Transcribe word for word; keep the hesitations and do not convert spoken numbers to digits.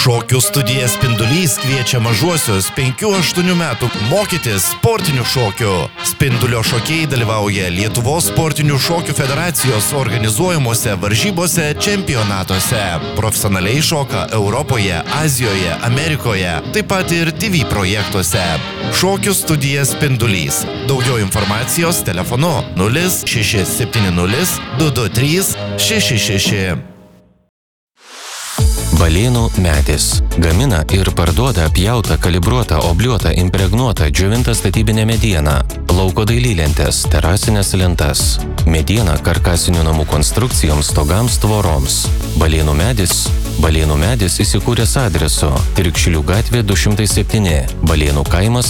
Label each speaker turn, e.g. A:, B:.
A: Šokių studija Spindulys kviečia mažuosius penkių aštuonių metų mokytis sportinių šokių. Spindulio šokiai dalyvauja Lietuvos sportinių šokių federacijos organizuojamuose varžybose čempionatuose. Profesionaliai šoka Europoje, Azijoje, Amerikoje, taip pat ir T V projektuose. Šokių studija Spindulys. Daugiau informacijos telefonu nulis šeši septyni nulis du du trys šeši šeši.
B: Balėnų medis. Gamina ir parduoda pjautą, kalibruotą, obliuotą, impregnuotą, džiovintą statybinę medieną, lauko dailylentes, terasinės lentas, medieną karkasinių namų konstrukcijoms, stogams, tvoroms. Balėnų medis. Balėnų medis įsikūręs adresu Tirkšlių gatvė du šimtai septyni, Balėnų kaimas